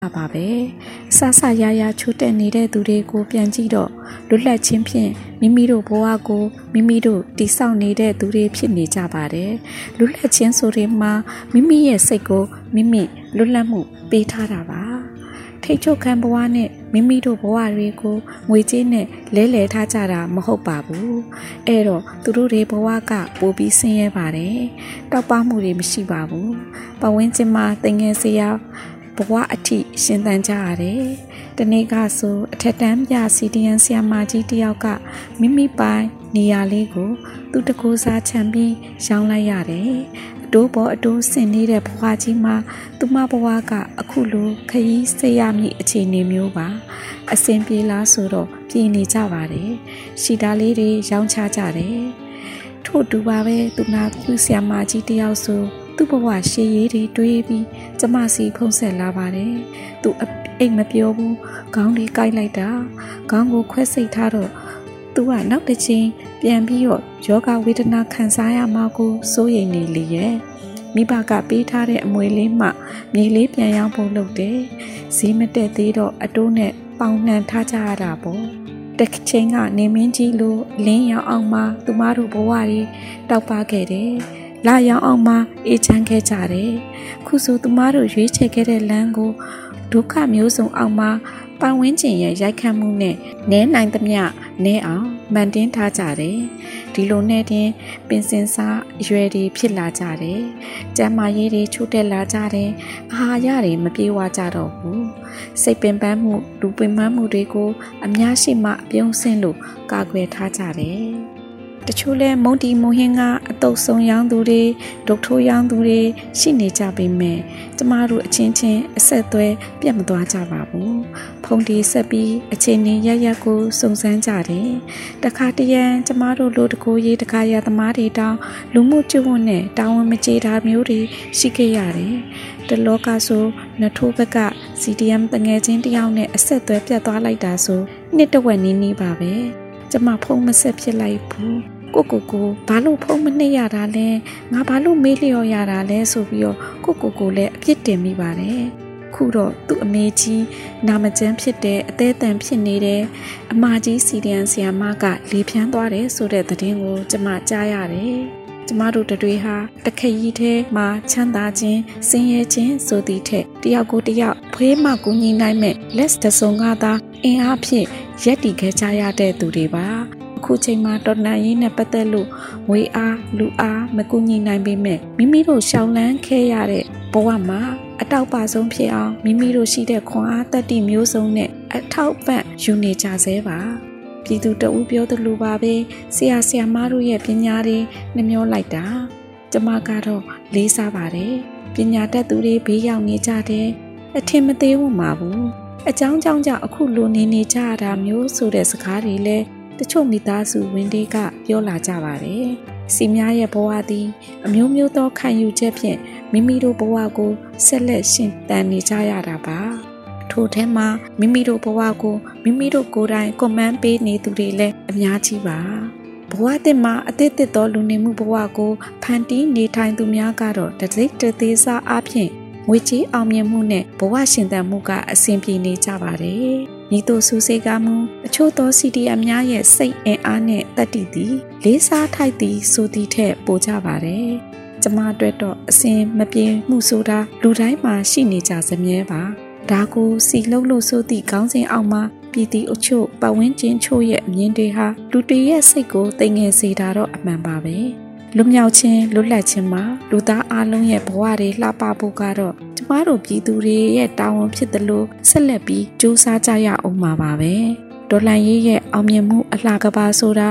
ပါပဲဆဆရရချိုးတက်နေတဲ့သူတွေကိုပြန်ကြည့်တော့လွတ်လပ်ခြင်းဖြင့်မိမိတို့ဘဝကိုမိမိတို့တည်ဆောက်နေတဲ့သူတွေဖြစ်နေကြပါတယ်လွတ်လပ်ခြင်းဆိုရင်မှာမိမိရဲ့စိတ်ကိုမိမိလွတ်လပ်မှုပေးထားတာပါထိတ်ချုပ်ခံဘဝနဲ့မိမိတို့ဘဝတွေကိုငွေကြေးနဲ့လဲထားကြတာမဟုတ်ပါဘူးအဲ့တော့သူတို့တွေဘဝကပိုပြီးဆင်းရဲပါတယ်တောက်ပမှုတွေမရှိပါဘူးပတ်ဝန်းကျင်မှာတင်ငယ်စရာဘဝအထိရှင်သန်ကြရတယ်။တနေ့ကဆိုအထက်တန်းပြစီဒီယန်ဆရာမကြီးတယောက်ကမိမိပိုင်နေရာလေးကိုသူတကူစားချန်ပြီးရောင်းလိုက်ရတယ်။အတိုးပေါ်အတိုးဆင်နေတဲ့ဘဝကြီးမှာသူမဘဝကအခုလိုခရီးဆက်ရမည့်အခြေအနေမျိုးပါ။အဆင်ပြေလားဆိုတော့ပြေနေကြပါတယ်။ရှိတာလေးတွေရောင်းချကြတယ်။ထို့တူပါပဲသူနာပြုဆရာမကြီးတယောက်ဆိုသူ့ဘဝရှေးရေးတွေတွေးပြီးကျမစီဖုံးဆက်လာပါတယ်သူအိတ်မပြောဘူးခေါင်းလေးကိုက်လိုက်တာခေါင်းကိုခွဲစိတ်ထားတော့သူကနောက်တစ်ချိန်ပြန်ပြီးတော့ယောဂဝေဒနာခံစားရမှာကိုစိုးရိမ်နေလေရဲ့မိဘကပေးထားတဲ့အမွေလေးမှမြေလေးပြန်ရောက်ဖို့လုပ်တယ်ဈေးမတက်သေးတော့အတိုးနဲ့ပေါင်နှံထားကြရတာပေါ့တစ်ချိန်ကနေမင်းကြီးလိုလင်းရောင်အောင်မှသူမတို့ဘဝတွေတောက်ပခဲ့တယ်လာရောက်အောင်မှအေးချမ်းခဲ့ကြတယ်ခုဆိုသူမတို့ရွေးချယ်ခဲ့တဲ့လမ်းကိုဒုက္ခမျိုးစုံအောင်မှပတ်ဝန်းကျင်ရဲ့ရိုက်ခတ်မှုနဲ့နဲနိုင်သမျှနဲအောင်မှန်တင်းထားကြတယ်ဒီလိုနဲ့တင်ပင်စင်စားအရွယ်တွေဖြစ်လာကြတယ်ကျန်းမာရေးတွေချို့တက်လာကြတယ်အာဟာရတွေမပြေဝကြတော့ဘူးစိတ်ပင်ပန်းမှုလူပင်ပန်းမှုတွေကိုအများရှိမှအပြုံးဆင်းလို့ကာကွယ်ထားကြတယ်တချို့လဲမုန်တီမုန်ဟင်းကအတုပ်ဆုံးရောင်းသူတွေဒုတ်ထိုးရောင်းသူတွေရှိနေကြပေမဲ့ကျမတို့အချင်းချင်းအဆက်အသွယ်ပြတ်မသွားကြပါဘူးဖုန်တီဆက်ပြီးအချင်းချင်းရကိုစုံစမ်းကြတယ်တခါတရံကျမတို့လိုတကိုရေးတခါရသမားတွေတောင်းလူမှုကျွန်းနဲ့တာဝန်မကျေတာမျိုးတွေရှိခဲ့ရတယ်တလောကဆိုနထိုးဘက်က CDM တငယ်ချင်းတယောက်နဲ့အဆက်အသွယ်ပြတ်သွားလိုက်တာဆိုနှစ်တဝက်နီးပါပဲကျမဖုံးမဆက်ဖြစ်လိုက်ဘူးကိုဘာလို့ဖုံးမနှိပ်ရတာလဲငါဘာလို့မေးလျော်ရတာလဲဆိုပြီးတော့ကိုလည်းအပြစ်တင်မိပါတယ်ခုတော့သူ့အမေကြီးနာမကျန်းဖြစ်တဲ့အသေးအံဖြစ်နေတဲ့အမကြီးစီဒီယန်ဆရာမကလေဖြန်းသွားတယ်ဆိုတဲ့သတင်းကိုကျမကြားရတယ်ကျမတို့တွေဟာတခရီးထဲမှာချမ်းသာခြင်းဆင်းရဲခြင်းဆိုသည့်ထက်တယောက်ကိုတယောက်ဖွေးမှကူညီနိုင်မဲ့လက်တစုံကသာအင်အားဖြင့်ရက်တည်ခဲ့ကြရတဲ့သူတွေပါအခုချိန်မှာတော်လှန်ရေးနဲ့ပတ်သက်လို့ငွေအားလူအားမကူညီနိုင်ပေမဲ့မိမိတို့ရှောင်လန်းခဲ့ရတဲ့ဘဝမှာအတောက်ပဆုံးဖြစ်အောင်မိမိတို့ရှိတဲ့ခွန်အားတတ္တိမျိုးစုံနဲ့အထောက်ပံ့ယူနေကြဆဲပါပြည်သူတဦးပြောသလိုပါပဲဆရာမတို့ရဲ့ပညာတွေနှမျောလိုက်တာကျမကတော့လေးစားပါတယ်ပညာတတ်သူတွေဘေးရောက်နေကြတယ်အထင်မသေးဘူးမှာဘူးအကြောင်းကြောင့်အခုလိုနေကြရတာမျိုးဆိုတဲ့စကားတွေလည်းတချို့မိသားစုဝင်တွေကပြောလာကြပါတယ်စီများရဲ့ဘဝသည်အမျိုးမျိုးသောခံယူချက်ဖြင့်မိမိတို့ဘဝကိုဆက်လက်ရှင်သန်နေကြရတာပါထို့ထဲမှာမိမိတို့ဘဝကိုမိမိတို့ကိုယ်တိုင်ကွန်မန့်ပေးနေသူတွေလည်းအများကြီးပါဘဝသစ်မှာအသစ်သောလူနေမှုဘဝကိုဖန်တီးနေထိုင်သူများကတော့တစိမ့်တသေးစားအပြင်ငွေကြေးအောင်မြင်မှုနဲ့ဘဝရှင်သန်မှုကအဆင်ပြေနေကြပါတယ်ဤသို့ဆူစေကမှုအချို့သော CDM များရဲ့စိတ်အင်အားနဲ့တတ္တိသည်လေးစားထိုက်သည်ဆိုသည့်ထက်ပိုကြပါတယ်ကျမအတွက်တော့အစင်မပြေမှုဆိုတာလူတိုင်းမှာရှိနေကြစမြဲပါဒါကိုစီလုံးလို့ဆိုသည့်ခေါင်းစဉ်အောက်မှာပြည်သူအချို့ပတ်ဝန်းကျင်ချို့ရဲ့အမြင်တွေဟာလူတွေရဲ့စိတ်ကိုတိမ်ငယ်စေတာတော့အမှန်ပါပဲလွတ်မြောက်ခြင်းလွတ်လပ်ခြင်းမှာလူသားအလုံးရဲ့ဘဝတွေလှပဖို့ကတော့ကျမတို့ပြည်သူတွေရဲ့တာဝန်ဖြစ်တယ်လို့ဆက်လက်ပြီးကြိုးစားကြရအောင်ပါပဲဒေါ်လာရေးရဲ့အောင်မြင်မှုအလှကပါဆိုတာ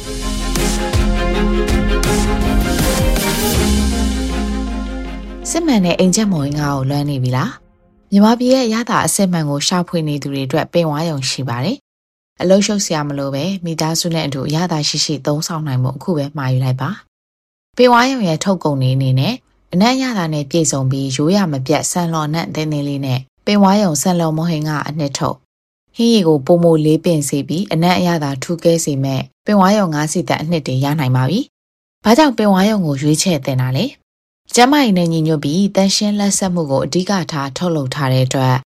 စစ်မှန်တဲ့အိမ်ချက်မော်ငါကိုလွမ်းနေပြီလားမြန်မာပြည်ရဲ့ရတာအစစ်မှန်ကိုရှာဖွေနေသူတွေအတွက်ပင်ဝါရုံရှိပါတယ်အလုံးရှုပ်စရာမလိုပဲမိသားစုနဲ့အတူရတာရှိသုံးဆောင်နိုင်မှုအခုပဲမှာယူလိုက်ပါပင်ဝါရုံရဲ့ထုတ်ကုန်နေအနေနဲ့အနက်ရတာနဲ့ပြည်စုံပြီးရိုးရမပြတ်ဆန်လော်နဲ့တင်းတင်းလေးနဲ့ပင်ဝါရုံဆန်လော်မဟင်ကအနှစ်ထုတ်ဟင်းရီကိုပုံမိုလေးပင်စီပြီးအနက်အရသာထူးကဲစေမဲ့ပင်ဝါရုံ9စီတက်အနှစ်တွေရနိုင်ပါပြီ။ဘာကြောင့်ပင်ဝါရုံကိုရွေးချယ်တင်တာလဲ။ကျမရင်နဲ့ညီညွတ်ပြီးတန်ရှင်းလက်ဆက်မှုကိုအဓိကထားထုတ်လုပ်ထားတဲ့အတွက်